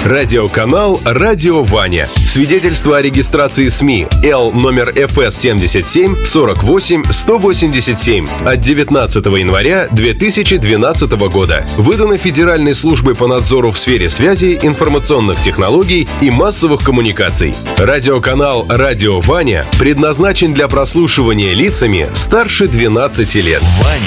Радиоканал «Радио Ваня». Свидетельство о регистрации СМИ Л номер ФС 77 48 187 от 19 января 2012 года. Выдано Федеральной службой по надзору в сфере связи, информационных технологий и массовых коммуникаций. Радиоканал «Радио Ваня» предназначен для прослушивания лицами старше 12 лет.